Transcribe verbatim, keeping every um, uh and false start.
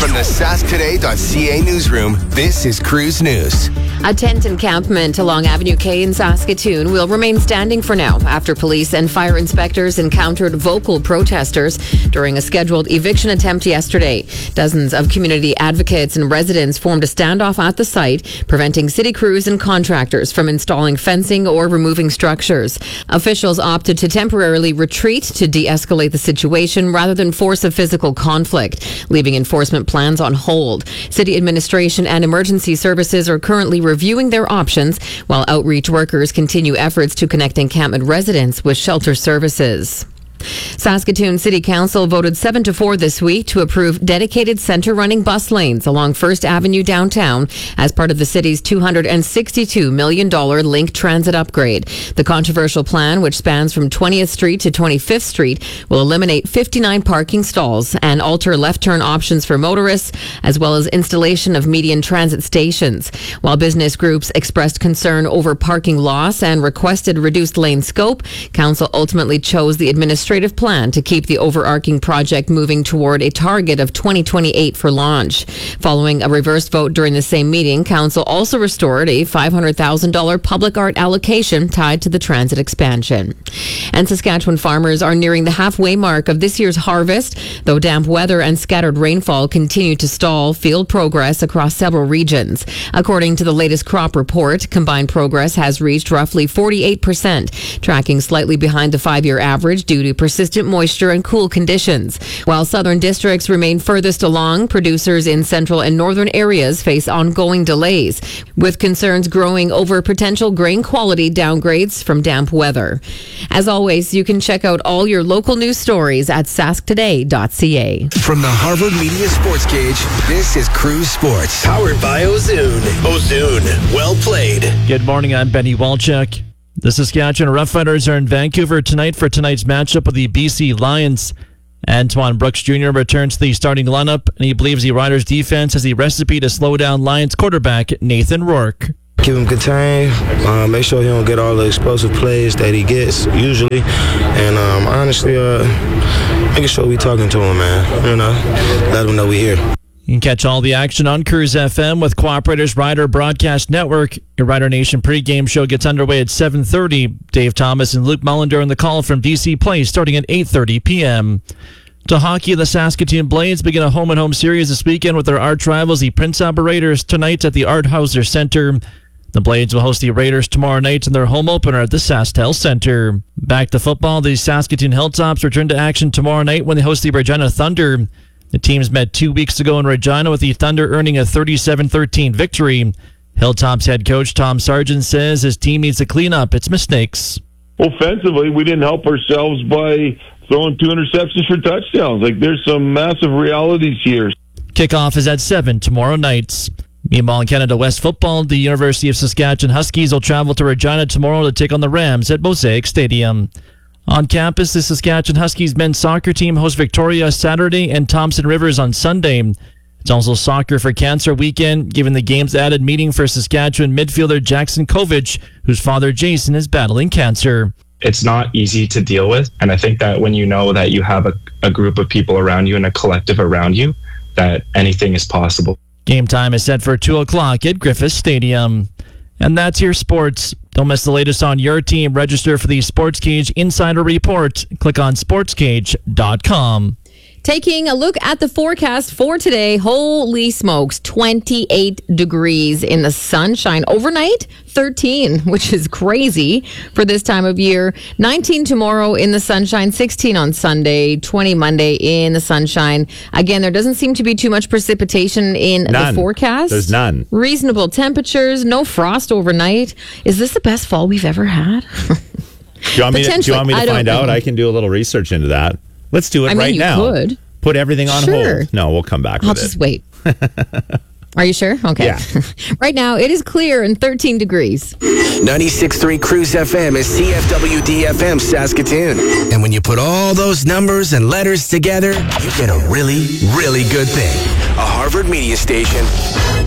From the sask today dot c a newsroom, this is Cruise News. A tent encampment along Avenue K in Saskatoon will remain standing for now after police and fire inspectors encountered vocal protesters during a scheduled eviction attempt yesterday. Dozens of community advocates and residents formed a standoff at the site, preventing city crews and contractors from installing fencing or removing structures. Officials opted to temporarily retreat to de-escalate the situation rather than force a physical conflict, leaving enforcement plans on hold. City administration and emergency services are currently reviewing their options, while outreach workers continue efforts to connect encampment residents with shelter services. Saskatoon City Council voted seven to four this week to approve dedicated center-running bus lanes along First Avenue downtown as part of the city's two hundred sixty-two million dollars Link Transit upgrade. The controversial plan, which spans from twentieth Street to twenty-fifth Street, will eliminate fifty-nine parking stalls and alter left-turn options for motorists, as well as installation of median transit stations. While business groups expressed concern over parking loss and requested reduced lane scope, Council ultimately chose the administration plan to keep the overarching project moving toward a target of twenty twenty-eight for launch. Following a reversed vote during the same meeting, Council also restored a five hundred thousand dollars public art allocation tied to the transit expansion. And Saskatchewan farmers are nearing the halfway mark of this year's harvest, though damp weather and scattered rainfall continue to stall field progress across several regions. According to the latest crop report, combined progress has reached roughly forty-eight percent, tracking slightly behind the five-year average due to persistent moisture and cool conditions. While southern districts remain furthest along, producers in central and northern areas face ongoing delays, with concerns growing over potential grain quality downgrades from damp weather. As always, you can check out all your local news stories at sask today dot c a. From the Harvard Media Sports Cage, this is Cruise Sports. Powered by Ozoon. Ozoon. Well played. Good morning, I'm Benny Walchuk. The Saskatchewan Roughriders are in Vancouver tonight for tonight's matchup with the B C Lions. Antoine Brooks Junior returns to the starting lineup, and he believes the Riders' defense has the recipe to slow down Lions quarterback Nathan Rourke. Keep him contained, uh, make sure he don't get all the explosive plays that he gets usually, and um, honestly, uh, making sure we talking to him, man, you know, let him know we here. You can catch all the action on Cruise F M with Cooperators Rider Broadcast Network. Your Rider Nation pregame show gets underway at seven thirty. Dave Thomas and Luke Mullender on the call from D C Place starting at eight thirty p.m. To hockey, the Saskatoon Blades begin a home-and-home series this weekend with their arch rivals, the Prince Albert Raiders, tonight at the Art Hauser Center. The Blades will host the Raiders tomorrow night in their home opener at the SaskTel Center. Back to football, the Saskatoon Hilltops return to action tomorrow night when they host the Regina Thunder. The teams met two weeks ago in Regina with the Thunder earning a thirty-seven thirteen victory. Hilltops head coach Tom Sargent says his team needs to clean up its mistakes. Offensively, we didn't help ourselves by throwing two interceptions for touchdowns. Like, there's some massive realities here. Kickoff is at seven tomorrow night. Meanwhile, in Canada West football, the University of Saskatchewan Huskies will travel to Regina tomorrow to take on the Rams at Mosaic Stadium. On campus, the Saskatchewan Huskies men's soccer team hosts Victoria Saturday and Thompson Rivers on Sunday. It's also Soccer for Cancer weekend, given the game's added meeting for Saskatchewan midfielder Jackson Kovich, whose father Jason is battling cancer. It's not easy to deal with, and I think that when you know that you have a, a group of people around you and a collective around you, that anything is possible. Game time is set for two o'clock at Griffith Stadium. And that's your sports. Don't miss the latest on your team. Register for the Sports Cage Insider Report. Click on sports cage dot com. Taking a look at the forecast for today, holy smokes, twenty-eight degrees in the sunshine. Overnight, thirteen, which is crazy for this time of year. nineteen tomorrow in the sunshine, sixteen on Sunday, twenty Monday in the sunshine. Again, there doesn't seem to be too much precipitation in none. the forecast. There's none. Reasonable temperatures, no frost overnight. Is this the best fall we've ever had? Do you want me to, do you want me to I find don't out? know. I can do a little research into that. Let's do it I mean, right you now. Could. Put everything on Sure. hold. No, we'll come back I'll with just it. wait. Are you sure? Okay. Yeah. Right now, it is clear and thirteen degrees. ninety-six point three Cruise F M is C F W D F M Saskatoon. And when you put all those numbers and letters together, you get a really, really good thing. A Harvard Media Station.